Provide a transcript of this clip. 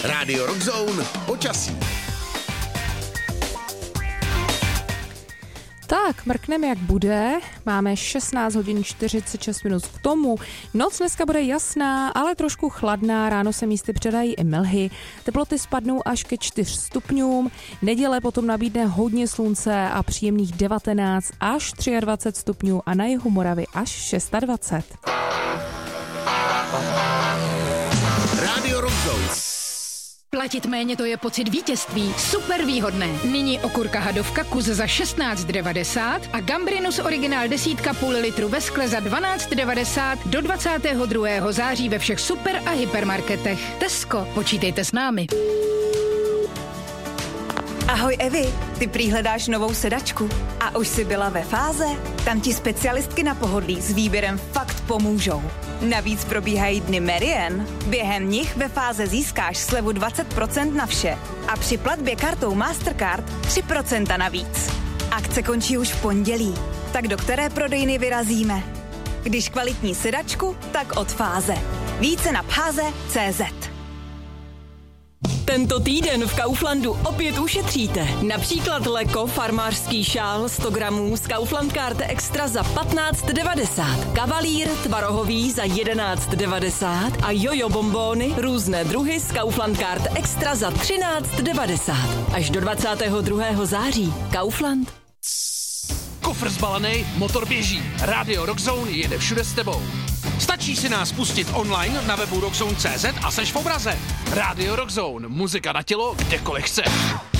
Rádio Rockzone počasí. Tak, mrkneme, jak bude. Máme 16 hodin 46 minut k tomu. Noc dneska bude jasná, ale trošku chladná. Ráno se místy předají i mlhy. Teploty spadnou až ke 4 stupňům. Neděle potom nabídne hodně slunce a příjemných 19 až 23 stupňů a na jihu Moravy až 26. Rádio Rockzone. Platit méně, to je pocit vítězství. Super výhodné. Nyní okurka hadovka kus za 16,90 a Gambrinus originál 10,5 litru ve skle za 12,90 do 22. září ve všech super a hypermarketech. Tesco, počítejte s námi. Ahoj Evi, ty prý hledáš novou sedačku. A už jsi byla ve Fáze? Tam ti specialistky na pohodlí s výběrem fakt pomůžou. Navíc probíhají dny Merian. Během nich ve Fáze získáš slevu 20% na vše. A při platbě kartou Mastercard 3% navíc. Akce končí už v pondělí. Tak do které prodejny vyrazíme? Když kvalitní sedačku, tak od Fáze. Více na phaze.cz. Tento týden v Kauflandu opět ušetříte. Například Leko farmářský šál 100 gramů z Kaufland Karte Extra za 15,90. Kavalír tvarohový za 11,90. A jojo bombóny různé druhy z Kaufland Karte Extra za 13,90. Až do 22. září. Kaufland. Kufr zbalený, motor běží. Rádio Rockzone jede všude s tebou. Stačí si nás pustit online na webu rockzone.cz a seš v obraze. Rádio Rockzone, muzika na tělo, kdekoliv chceš.